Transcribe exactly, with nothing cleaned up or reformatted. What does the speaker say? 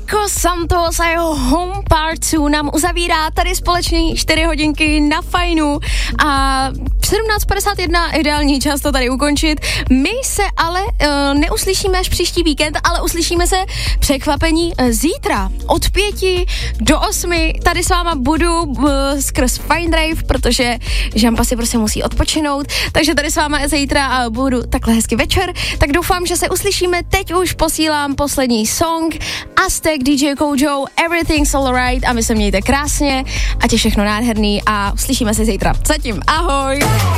Nico Santos a jeho Home Part dva nám uzavírá tady společně čtyři hodinky na Fajnu a sedmnáct padesát jedna ideální čas to tady ukončit. My se ale uh, neuslyšíme až příští víkend, ale uslyšíme se překvapení uh, zítra od pěti do osmi. Tady s váma budu uh, skrz Fine Drive, protože Žampa si prostě musí odpočinout, takže tady s váma zítra uh, budu takhle hezky večer. Tak doufám, že se uslyšíme. Teď už posílám poslední song Aztek, D J Kojo, Everything's Alright a vy se mějte krásně, ať je všechno nádherný a slyšíme se zítra. Zatím ahoj!